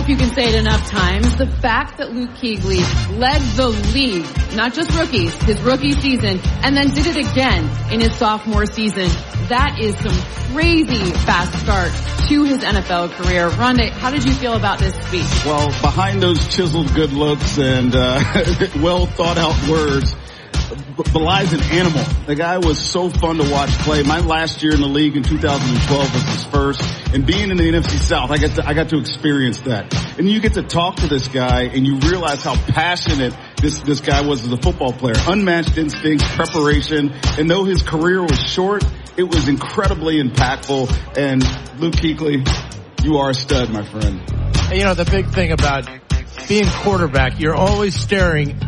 if you can say it enough times, the fact that Luke Kuechly led the league, not just rookies, his rookie season, and then did it again in his sophomore season, that is some crazy fast start to his NFL career. Rondé, how did you feel about this speech? Well, behind those chiseled good looks and well thought out words belies an animal. The guy was so fun to watch play. My last year in the league in 2012 was his first, and being in the NFC South, I got to experience that. And you get to talk to this guy, and you realize how passionate this guy was as a football player. Unmatched instincts, preparation, and though his career was short, it was incredibly impactful. And Luke Kuechly, you are a stud, my friend. You know, the big thing about being quarterback, you're always staring